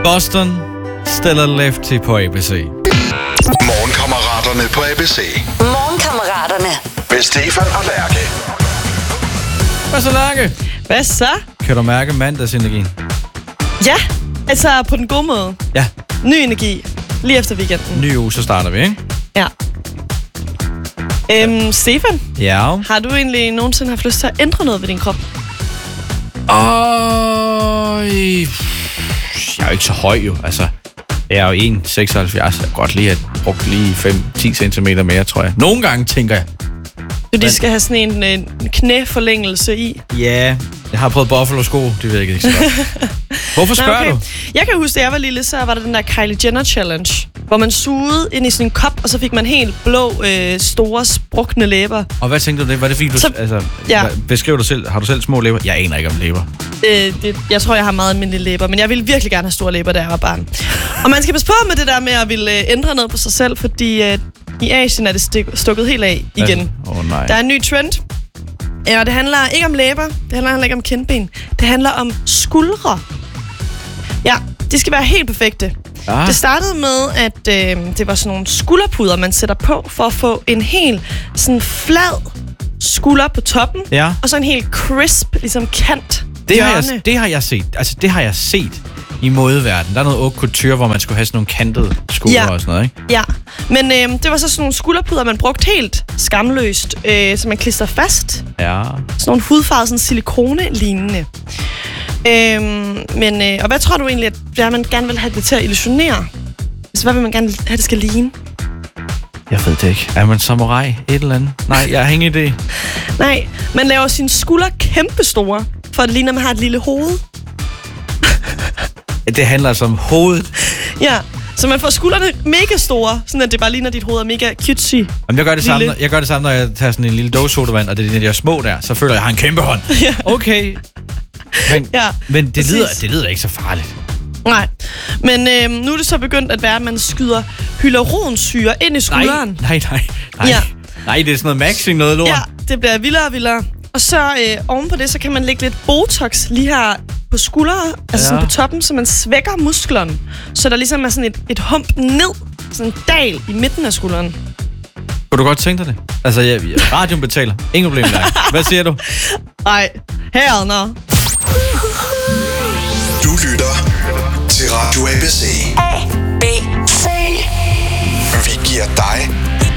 Boston, Stella Lefty på ABC. Morgenkammeraterne på ABC. Morgenkammeraterne. Med Stefan og Lærke. Hvad så, Lærke? Hvad så? Kan du mærke mandagsenergien? Ja, altså på den gode måde. Ja. Ny energi. Lige efter weekenden. Ny uge, så starter vi, ikke? Ja. Stefan, Ja. har du egentlig nogensinde haft lyst til at ændre noget ved din krop? Jeg er jo ikke så høj, jo. Altså, jeg er jo 1,76. Jeg kan godt lige have brugt lige 5-10 cm mere, tror jeg. Nogle gange tænker jeg. Du skal have sådan en knæforlængelse i. Ja, jeg har prøvet Buffalo-sko. Det ved jeg ikke så godt. Hvorfor spørger du? Jeg kan huske, da jeg var lille, så var der den der Kylie Jenner Challenge, hvor man sugede ind i sådan en kop, og så fik man helt blå, store, sprukne læber. Og hvad tænkte du det? Var det fordi, du... Ja. Beskriv dig selv. Har du selv små læber? Jeg aner ikke om læber. Jeg tror, jeg har meget almindelige læber, men jeg ville virkelig gerne have store læber, da jeg var barn. Og man skal passe på med det der med at ville ændre noget på sig selv, fordi i Asien er det stukket helt af igen. Nej. Der er en ny trend. Og det handler ikke om læber, det handler heller ikke om kindben. Det handler om skuldre. Ja, de skal være helt perfekte. Ah. Det startede med, at det var sådan nogle skulderpuder, man sætter på, for at få en helt sådan flad skulder på toppen, Ja. og så en helt crisp, ligesom kant. Det har jeg set. Altså, det har jeg set i modeverdenen. Der er noget haute couture, hvor man skulle have sådan nogle kantede skuldre og sådan noget, ikke? Ja, men det var så sådan nogle skulderpuder, man brugte helt skamløst, så man klister fast. Ja. Sådan nogle hudfarvede, sådan silikone-lignende. Og hvad tror du egentlig, at man gerne vil have det til at illusionere? Så hvad vil man gerne have, det skal ligne? Jeg ved det ikke. Er man samurai? Et eller andet? Nej, jeg har ingen idé. Nej, man laver sine skuldre kæmpestore, for at det ligner, at man har et lille hoved. Det handler altså om hovedet. Ja, så man får skuldrene mega store, sådan at det bare ligner, dit hoved er mega cutesy. Jamen, jeg gør det samme, når jeg tager sådan en lille dåse sodavand, og det er de der små der, så føler jeg, at jeg har en kæmpe hånd. Ja. Okay. Men det lyder ikke så farligt. Nej, men nu er det så begyndt at være, at man skyder hyaluronsyre ind i skulderen. Nej. Ja. Nej, det er sådan noget maxing noget lort. Ja, det bliver vildere og vildere. Og så oven på det, så kan man lægge lidt Botox lige her på skulderen, altså sådan på toppen, så man svækker musklerne. Så der ligesom er sådan et hump ned, sådan en dal i midten af skulderen. Kunne du godt tænke dig det? Altså, radioen betaler. Ingen problem der. Hvad siger du? Nej, hell no. Du lytter til Radio ABC. ABC. Vi giver dig